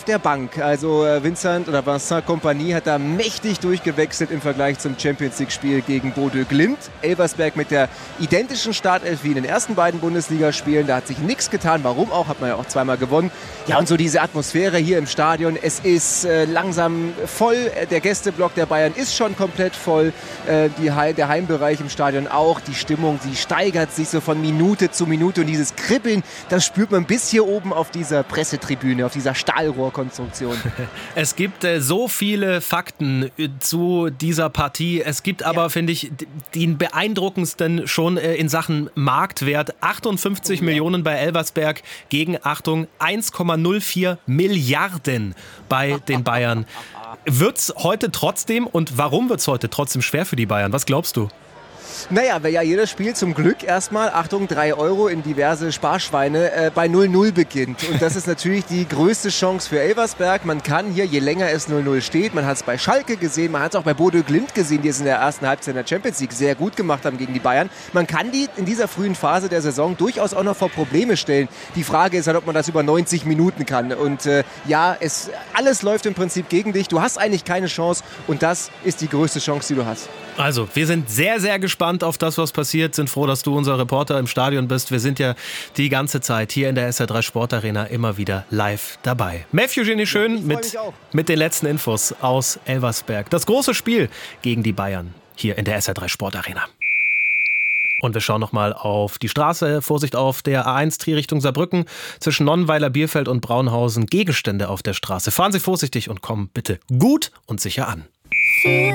der Bank. Also Vincent Kompany hat da mächtig durchgewechselt im Vergleich zum Champions-League-Spiel gegen Bodø Glimt. Elversberg mit der identischen Startelf wie in den ersten beiden Bundesligaspielen. Da hat sich nichts getan. Warum auch? Hat man ja auch zweimal gewonnen. Ja, und so diese Atmosphäre hier im Stadion. Es ist langsam voll. Der Gästeblock der Bayern ist schon komplett voll. Der Heimbereich im Stadion auch. Die Stimmung, sie steigert sich so von Minute zu Minute. Und dieses Kribbeln, das spürt man bis hier oben auf dieser Pressetribüne, auf dieser Stahlrohrkonstruktion. Es gibt so viele Fakten zu dieser Partie. Es gibt aber, finde ich, den beeindruckendsten schon in Sachen Marktwert. 58 Millionen bei Elversberg gegen, Achtung, 1,04 Milliarden bei den Bayern. Wird's heute trotzdem, und warum wird's heute trotzdem schwer für die Bayern? Was glaubst du? Naja, weil ja jedes Spiel zum Glück erstmal, Achtung, 3 Euro in diverse Sparschweine bei 0-0 beginnt. Und das ist natürlich die größte Chance für Elversberg. Man kann hier, je länger es 0-0 steht, man hat es bei Schalke gesehen, man hat es auch bei Bodø Glimt gesehen, die es in der ersten Halbzeit in der Champions League sehr gut gemacht haben gegen die Bayern. Man kann die in dieser frühen Phase der Saison durchaus auch noch vor Probleme stellen. Die Frage ist halt, ob man das über 90 Minuten kann. Und alles läuft im Prinzip gegen dich. Du hast eigentlich keine Chance und das ist die größte Chance, die du hast. Also, wir sind sehr, sehr gespannt auf das, was passiert. Sind froh, dass du unser Reporter im Stadion bist. Wir sind ja die ganze Zeit hier in der SR3 Sportarena immer wieder live dabei. Matthew Genie Schön mit den letzten Infos aus Elversberg. Das große Spiel gegen die Bayern hier in der SR3 Sportarena. Und wir schauen nochmal auf die Straße. Vorsicht auf der A1 Trier-Richtung Saarbrücken. Zwischen Nonnenweiler, Bierfeld und Braunhausen Gegenstände auf der Straße. Fahren Sie vorsichtig und kommen bitte gut und sicher an.